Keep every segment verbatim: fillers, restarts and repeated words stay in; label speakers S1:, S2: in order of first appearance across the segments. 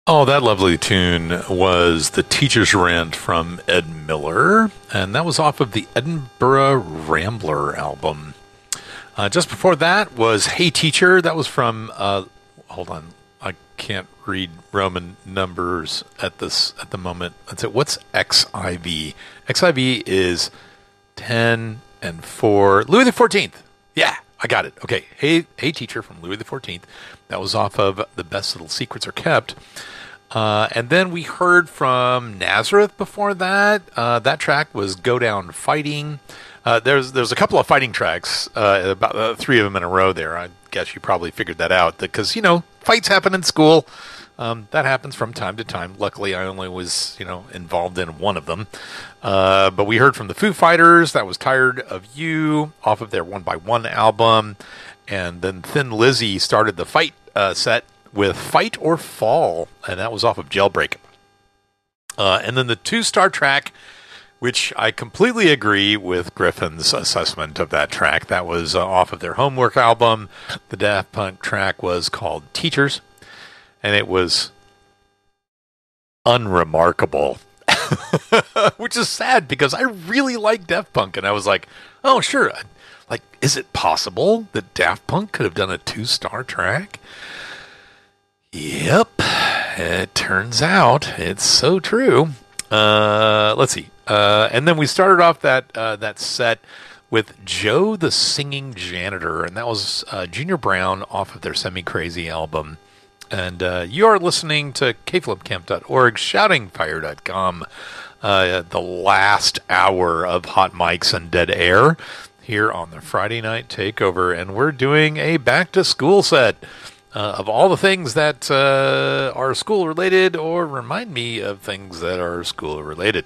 S1: Oh, that lovely tune was The Teacher's Rant from Ed Miller, and that was off of the Edinburgh Rambler album. Uh, just before that was Hey Teacher. That was from, uh, hold on, I can't read Roman numbers at this at the moment. That's it. What's X I V? X I V is ten and four. Louis the fourteenth. Yeah, I got it. Okay. Hey, Hey Teacher from Louis the fourteenth. That was off of The Best Little Secrets Are Kept. Uh, and then we heard from Nazareth before that. Uh, that track was Go Down Fighting. Uh, there's there's a couple of fighting tracks, uh, about uh, three of them in a row there. I guess you probably figured that out because, you know, fights happen in school. Um, that happens from time to time. Luckily, I only was, you know, involved in one of them. Uh, but we heard from the Foo Fighters. That was Tired of You off of their One by One album. And then Thin Lizzy started the fight uh, set with Fight or Fall, and that was off of Jailbreak. Uh, and then the two-star track, which I completely agree with Griffin's assessment of that track. That was uh, off of their Homework album. The Daft Punk track was called Teachers, and it was unremarkable, which is sad because I really like Daft Punk, and I was like, oh, sure. Like, is it possible that Daft Punk could have done a two-star track? Yep, it turns out it's so true. Uh, let's see. Uh, and then we started off that uh, that set with Joe the Singing Janitor, and that was uh, Junior Brown off of their Semi Crazy album. And uh, you are listening to K Flip Camp dot org, shouting fire dot com, uh, the last hour of Hot Mics and Dead Air here on the Friday Night Takeover, and we're doing a back to school set. Uh, of all the things that uh, are school related or remind me of things that are school related.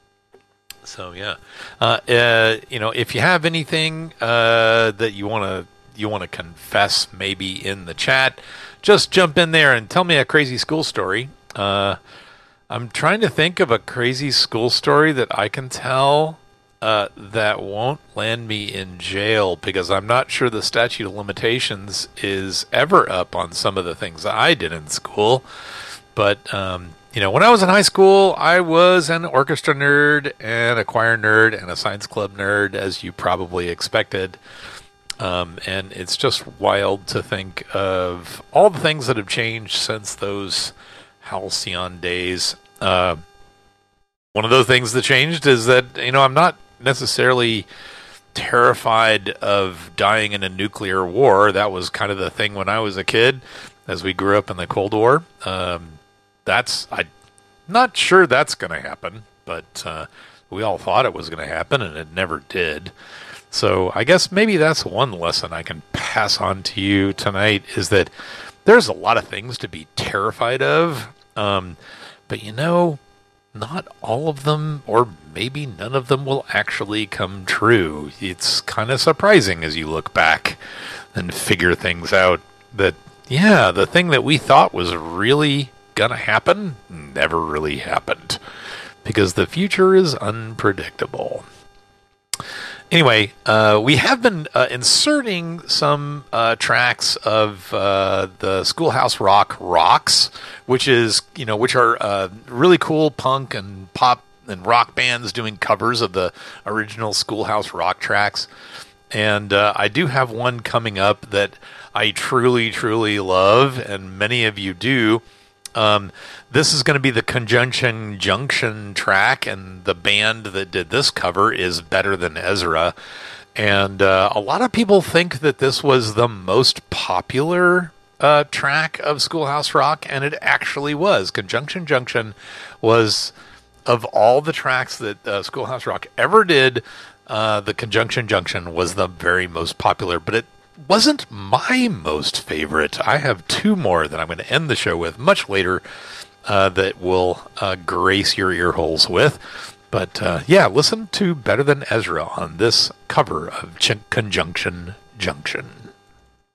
S1: So yeah, uh, uh, you know, if you have anything uh, that you want to you want to confess, maybe in the chat, just jump in there and tell me a crazy school story. Uh, I'm trying to think of a crazy school story that I can tell Uh, that won't land me in jail, because I'm not sure the statute of limitations is ever up on some of the things I did in school. But, um, you know, when I was in high school, I was an orchestra nerd and a choir nerd and a science club nerd, as you probably expected. Um, and it's just wild to think of all the things that have changed since those halcyon days. Uh, one of those things that changed is that, you know, I'm not necessarily terrified of dying in a nuclear war. That was kind of the thing when I was a kid, as we grew up in the Cold War. Um, that's, I'm not sure that's going to happen, but uh, we all thought it was going to happen, and it never did. So I guess maybe that's one lesson I can pass on to you tonight, is that there's a lot of things to be terrified of, um, but you know, not all of them, or maybe none of them, will actually come true. It's kind of surprising as you look back and figure things out that, yeah, the thing that we thought was really gonna happen never really happened, because the future is unpredictable. Anyway, uh, we have been uh, inserting some uh, tracks of uh, the Schoolhouse Rock Rocks, which is, you know, which are uh, really cool punk and pop and rock bands doing covers of the original Schoolhouse Rock tracks. And uh, I do have one coming up that I truly, truly love, and many of you do. Um, this is going to be the Conjunction Junction track, and the band that did this cover is Better Than Ezra. And uh, a lot of people think that this was the most popular uh, track of Schoolhouse Rock, and it actually was. Conjunction Junction was, of all the tracks that uh, Schoolhouse Rock ever did, uh, the Conjunction Junction was the very most popular, but it wasn't my most favorite. I have two more that I'm going to end the show with much later uh, that will uh, grace your ear holes with. But uh, yeah, listen to Better Than Ezra on this cover of Ch- Conjunction Junction.